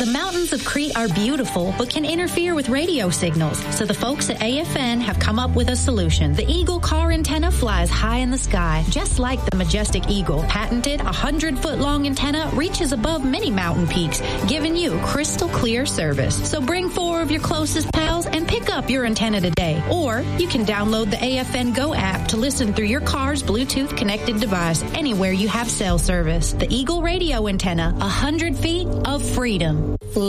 The mountains of Crete are beautiful, but can interfere with radio signals. So the folks at AFN have come up with a solution. The Eagle car antenna flies high in the sky, just like the majestic Eagle. Patented 100-foot-long antenna reaches above many mountain peaks, giving you crystal clear service. So bring 4 of your closest pals and pick up your antenna today. Or you can download the AFN Go app to listen through your car's Bluetooth connected device anywhere you have cell service. The Eagle radio antenna, 100 feet of freedom.